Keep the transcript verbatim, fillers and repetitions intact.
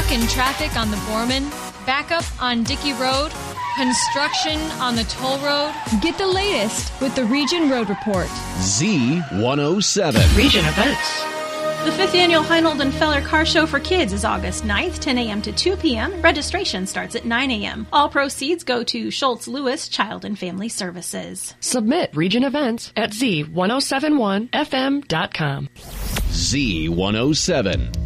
Stuck in traffic on the Borman? Backup on Dickey Road? Construction on the toll road? Get the latest with the Region Road Report. Z one oh seven. Region Events. The fifth Annual Heinold and Feller Car Show for Kids is August ninth, ten a.m. to two p.m. Registration starts at nine a.m. All proceeds go to Schultz Lewis Child and Family Services. Submit Region Events at Z one oh seven one F M dot com. Z one oh seven.